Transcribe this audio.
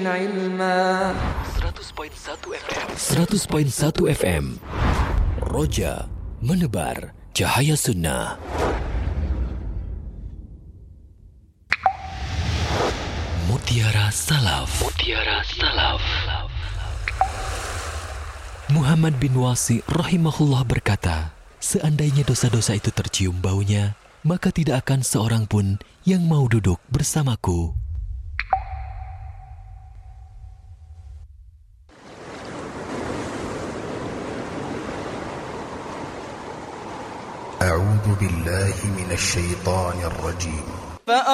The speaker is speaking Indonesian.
علما. 100.1 FM Roja menebar cahaya sunnah. Mutiara Salaf. Muhammad bin Wasi rahimahullah berkata, seandainya dosa-dosa itu tercium baunya, maka tidak akan seorang pun yang mau duduk bersamaku. A'udzu billahi minasy syaithanir rajim.